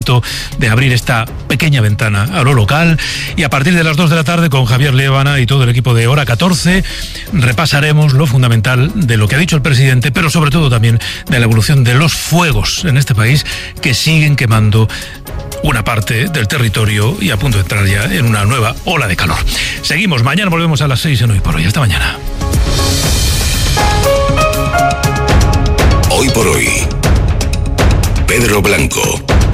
de abrir esta pequeña ventana a lo local, y a partir de las 2 de la tarde con Javier Liébana y todo el equipo de Hora 14 repasaremos lo fundamental de lo que ha dicho el presidente, pero sobre todo también de la evolución de los fuegos en este país, que siguen quemando una parte del territorio y a punto de entrar ya en una nueva ola de calor. Seguimos, mañana volvemos a las 6 en Hoy por Hoy. Hasta mañana. Hoy por Hoy, Pedro Blanco.